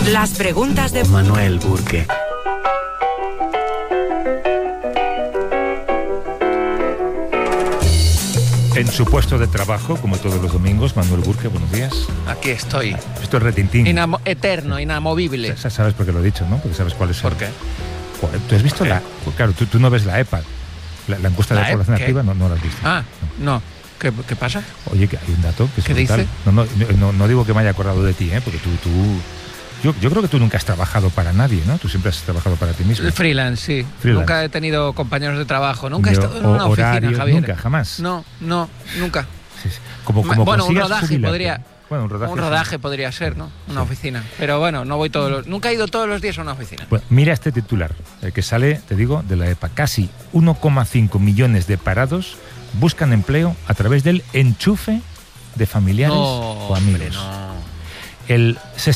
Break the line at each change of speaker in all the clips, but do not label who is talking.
Las preguntas de
Manuel Burke.
En su puesto de trabajo, como todos los domingos, Manuel Burke, buenos días.
Aquí estoy.
Esto es retintín.
Eterno, inamovible.
Sabes por qué lo he dicho, ¿no? Porque sabes cuál es el...
¿Por qué?
Joder, ¿tú has visto la...? Pues claro, tú no ves la EPA. La encuesta de la población activa no la has visto.
Ah, no. ¿Qué pasa?
Oye, que hay un dato que es
¿Qué
brutal.
dice?
No digo que me haya acordado de ti, porque yo creo que tú nunca has trabajado para nadie, ¿no? Tú siempre has trabajado para ti mismo.
El freelance, sí.
Freelance.
Nunca he tenido compañeros de trabajo. Nunca he estado en una oficina, Javier.
Nunca, jamás.
No, nunca.
Sí. Como
bueno, un rodaje
jubilarte.
podría...
Bueno, un rodaje
podría ser, ¿no? Una oficina. Pero bueno, no voy nunca he ido todos los días a una oficina.
Bueno, mira este titular, el que sale, te digo, de la EPA. Casi 1,5 millones de parados buscan empleo a través del enchufe de familiares o amigos.
Hombre, no.
El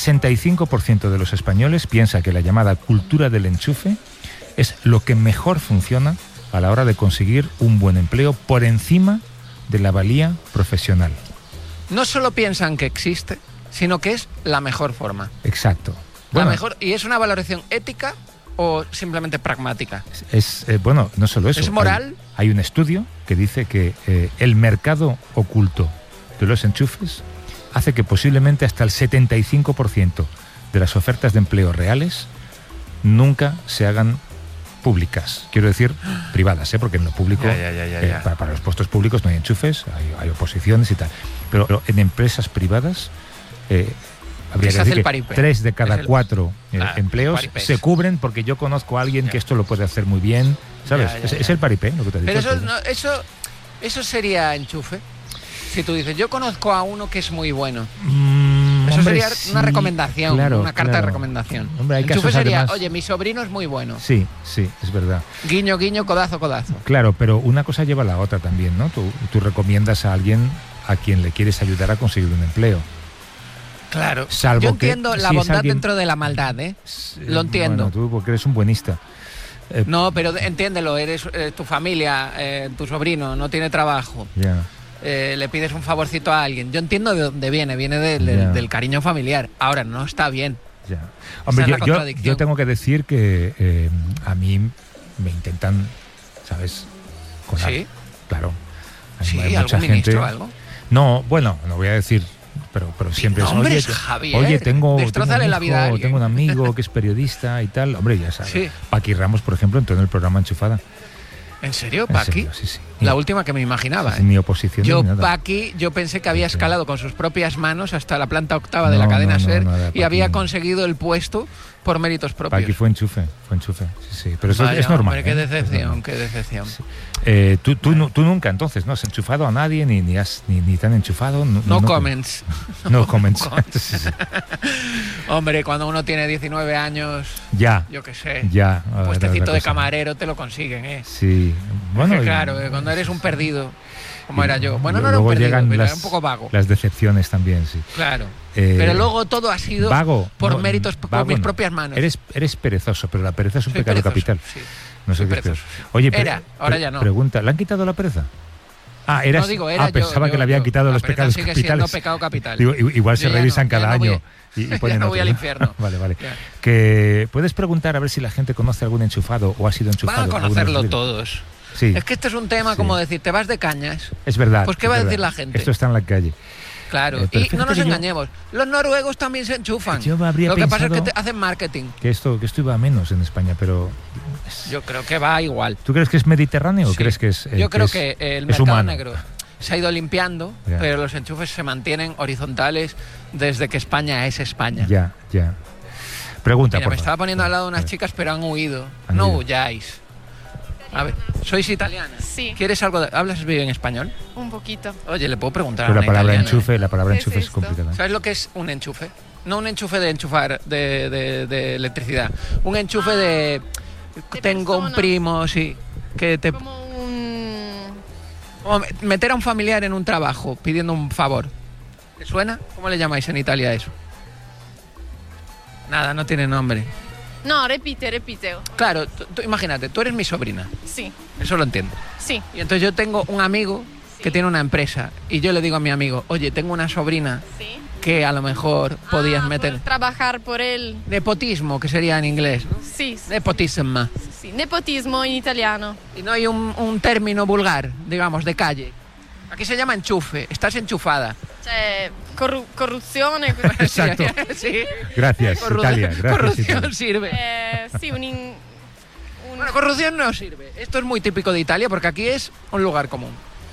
65% de los españoles piensa que la llamada cultura del enchufe es lo que mejor funciona a la hora de conseguir un buen empleo por encima de la valía profesional.
No solo piensan que existe, sino que es la mejor forma.
Exacto.
Bueno, la mejor, ¿y es una valoración ética o simplemente pragmática?
Bueno, no solo eso.
¿Es moral?
Hay un estudio que dice que el mercado oculto de los enchufes hace que posiblemente hasta el 75% de las ofertas de empleo reales nunca se hagan públicas. Quiero decir, privadas, porque en lo público, para los puestos públicos no hay enchufes, hay oposiciones y tal. Pero en empresas privadas habría que decir que 3 de cada 4 empleos se cubren porque yo conozco a alguien que esto lo puede hacer muy bien, ¿sabes? Es el paripé, lo que te he dicho.
Pero eso sería enchufe. Si tú dices, yo conozco a uno que es muy bueno. Eso sería una recomendación, una carta de recomendación.
Hombre, hay
enchufe
casos,
sería,
además...
oye, mi sobrino es muy bueno.
Sí, es verdad.
Guiño, guiño, codazo, codazo.
Claro, pero una cosa lleva a la otra también, ¿no? Tú recomiendas a alguien a quien le quieres ayudar a conseguir un empleo.
Claro.
Salvo
yo entiendo
que,
la
si
bondad
alguien...
dentro de la maldad, ¿eh? Lo entiendo.
Bueno, tú porque eres un buenista.
No, pero entiéndelo, eres tu familia, tu sobrino no tiene trabajo.
Ya.
Le pides un favorcito a alguien. Yo entiendo de dónde viene del cariño familiar. Ahora, no está bien.
Ya. Hombre, yo tengo que decir que a mí me intentan, ¿sabes? Colar.
¿Sí?
Claro.
¿Sí?
Hay
¿Algún ministro o algo?
No, bueno, no voy a decir, pero siempre es... Oye, tengo un amigo que es periodista y tal. Hombre, ya sabes. Sí. Paqui Ramos, por ejemplo, entró en el programa Enchufada.
¿En serio, Paqui?
Sí.
La última que me imaginaba.
Sin ni oposición ni nada.
Paqui, yo pensé que había escalado con sus propias manos hasta la planta octava de la cadena SER y había conseguido el puesto por méritos propios.
Paqui fue enchufe. Sí. Pero eso es normal.
Hombre, qué decepción.
Sí. Tú nunca, entonces, ¿no has enchufado a nadie ni te han enchufado?
No comments.
No comments. Sí.
Hombre, cuando uno tiene 19 años, yo qué sé, un puestecito de camarero te lo consiguen, ¿eh?
Sí. Bueno,
claro, cuando eres un perdido, como era yo. Bueno, no era un perdido, pero era un poco vago.
Las decepciones también, sí.
Claro. Pero luego todo ha sido por méritos, por mis propias manos.
Eres perezoso, pero la pereza es un pecado capital.
Sí.
No sé qué es. Oye,
ahora ya no.
Pregunta, ¿le han quitado la pereza? Pensaba que le habían quitado los pecados capitales.
Sigue siendo pecado capital.
Digo, igual se revisan cada año y ponen
no voy al infierno.
Vale. Que puedes preguntar a ver si la gente conoce algún enchufado o ha sido enchufado.
Van a conocerlo todos.
Sí.
Es que esto es un tema como decir, te vas de cañas.
Es verdad.
Pues ¿qué va a decir la gente?
Esto está en la calle.
Claro, y no nos engañemos. Los noruegos también se enchufan. Lo que pasa es que hacen marketing.
Que esto iba menos en España, pero...
Yo creo que va igual.
¿Tú crees que es mediterráneo o crees que es
Yo creo que el mercado negro se ha ido limpiando, pero los enchufes se mantienen horizontales desde que España es España.
Ya. Pregunta,
Mira, me estaba poniendo al lado de unas chicas, pero han huido. No huyáis. A ver, ¿sois italiana?
Sí.
¿Quieres algo ¿Hablas bien español?
Un poquito.
Oye, le puedo preguntar
pero
a una italiana.
La palabra enchufe es complicada.
¿Sabes lo que es un enchufe? No un enchufe de enchufar de electricidad. Un enchufe de tengo un primo, sí, que te...
Como un...
Como meter a un familiar en un trabajo pidiendo un favor. ¿Te suena? ¿Cómo le llamáis en Italia eso? Nada, no tiene nombre.
No, repite.
Claro, tú imagínate, tú eres mi sobrina.
Sí.
Eso lo entiendo.
Sí.
Y entonces yo tengo un amigo que tiene una empresa y yo le digo a mi amigo, oye, tengo una sobrina que a lo mejor podías meter?
Por trabajar por él.
Nepotismo, que sería en inglés, ¿no?
Sí.
Nepotismo.
Sí, nepotismo en italiano.
Y no hay un término vulgar, digamos, de calle. Aquí se llama enchufe, estás enchufada.
Cioè, corruzione.
Exacto.
Sí.
Gracias, Italia. Gracias,
Corrupción
Italia.
sirve.
Sí,
Bueno, corrupción no sirve. Esto es muy típico de Italia porque aquí es un lugar común.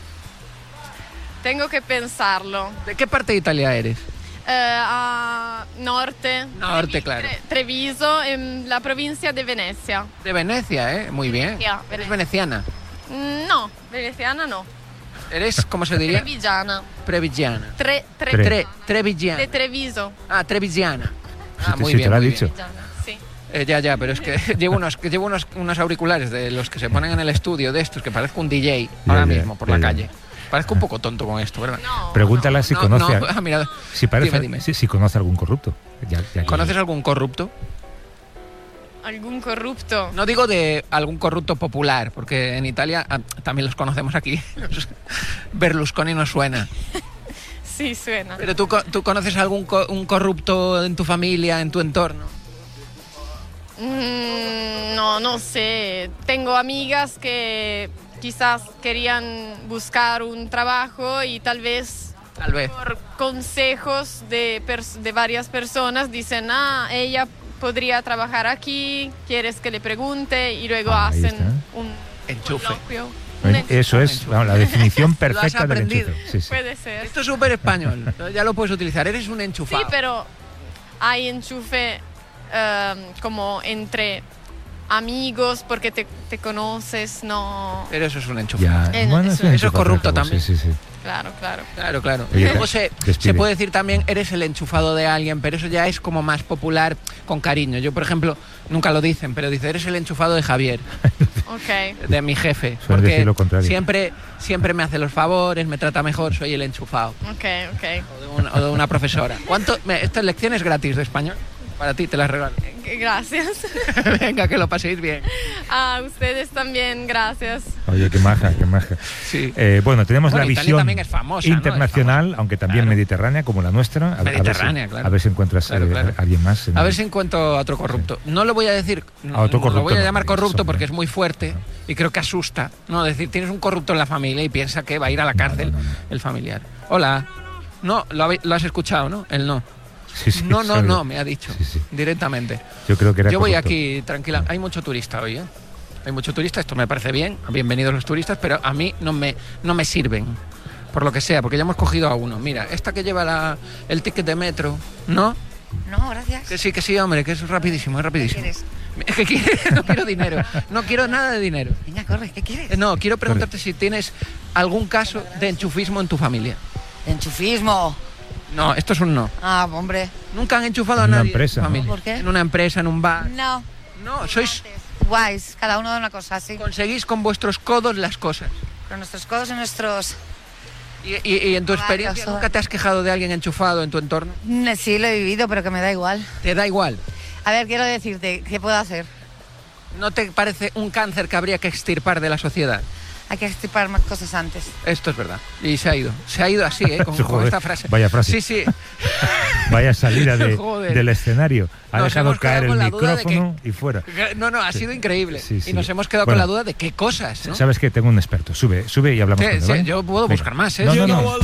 Tengo que pensarlo.
¿De qué parte de Italia eres?
A norte.
Norte, claro.
Treviso, en la provincia de Venecia.
De Venecia, ¿eh? Muy bien.
Venecia.
¿Eres veneciana?
No, veneciana no.
¿Eres, cómo se diría?
Trevigiana.
Trevigiana. Trevigiana.
De Treviso.
Ah, trevigiana. Ah,
Sí,
muy
te
bien,
lo ha
muy
dicho.
bien.
Sí.
Ya, pero es que llevo unos auriculares de los que se ponen en el estudio de estos, que parezco un DJ ahora mismo por la calle. Parezco un poco tonto con esto, ¿verdad?
No.
Pregúntala si conoce.
Mira,
Si parece,
dime.
si conoce algún corrupto. Ya
¿Conoces algún corrupto?
¿Algún corrupto?
No digo de algún corrupto popular, porque en Italia también los conocemos aquí. Berlusconi no suena.
Sí, suena.
Pero ¿tú conoces algún un corrupto en tu familia, en tu entorno?
No sé. Tengo amigas que quizás querían buscar un trabajo y tal vez por consejos de varias personas dicen, ella podría trabajar aquí, quieres que le pregunte, y luego hacen un
enchufe.
coloquio.
Eso es la definición perfecta del enchufe. Sí.
Puede ser.
Esto es súper español, ya lo puedes utilizar, eres un enchufado.
Sí, pero hay enchufe como entre amigos porque te conoces, no.
Pero eso es un enchufado.
Eso
es corrupto también.
Sí.
Claro.
Claro.
Oye,
Luego se puede decir también eres el enchufado de alguien, pero eso ya es como más popular con cariño. Yo, por ejemplo, nunca lo dicen, pero dice eres el enchufado de Javier.
Okay.
De mi jefe.
Suelen decir
Porque
lo contrario.
siempre me hace los favores, me trata mejor, soy el enchufado.
Okay.
O de una profesora. Estas lecciones gratis de español. Para ti, te las regalo.
Gracias.
Venga, que lo paséis bien.
A ustedes también, gracias.
Oye, qué maja.
Sí.
Bueno, tenemos la
Italia
visión
también es famosa,
internacional,
¿no? Es famosa.
aunque también
Claro.
mediterránea, como la nuestra.
Mediterránea, claro.
A ver si encuentras
Claro.
alguien más.
A ver si encuentro a otro corrupto. No lo voy a decir,
otro corrupto
lo voy a
no,
llamar corrupto
eso,
porque
no.
es muy fuerte y creo que asusta. No, decir, tienes un corrupto en la familia y piensa que va a ir a la cárcel
No.
el familiar. Hola. No, lo has escuchado, ¿no? Él no.
Sí,
No, me ha dicho
Sí.
directamente.
Yo creo que era
Yo voy
corrupto.
aquí tranquila. Hay mucho turista hoy, ¿eh? Hay mucho turista, esto me parece bien. Bienvenidos los turistas, pero a mí no me sirven. Por lo que sea, porque ya hemos cogido a uno. Mira, esta que lleva el ticket de metro, ¿no?
No, gracias.
Que sí, hombre, que es rapidísimo, es rapidísimo.
¿Qué quieres?
¿Qué quieres? No quiero dinero. No quiero nada de dinero.
Venga, corre, ¿qué quieres?
No, quiero preguntarte si tienes algún caso de enchufismo en tu familia.
Enchufismo.
No, esto es un no.
Ah, hombre.
Nunca han enchufado a
En una
nadie
empresa,
en tu
¿no?
familia.
¿Por qué?
En una empresa, en un bar.
No.
No, sois
Guays, cada uno de una cosa así.
conseguís con vuestros codos las cosas.
Con nuestros codos y nuestros...
Y en tu experiencia, ¿nunca te has quejado de alguien enchufado en tu entorno?
Sí, lo he vivido, pero que me da igual.
¿Te da igual?
A ver, quiero decirte, ¿qué puedo hacer?
¿No te parece un cáncer que habría que extirpar de la sociedad?
Hay que extirpar más cosas antes.
Esto es verdad. Y se ha ido así, con
Joder,
esta frase.
vaya frase.
Sí.
Vaya salida
Joder.
del escenario. Ha
Nos
dejado
hemos quedado
caer el
con la duda de
micrófono y fuera.
No, ha sido increíble.
Sí.
Y nos hemos quedado
Bueno,
con la duda de qué cosas, ¿no?
Sabes que tengo un experto. Sube y hablamos con él, ¿vale?
Yo puedo
Venga.
buscar más, ¿eh?
No.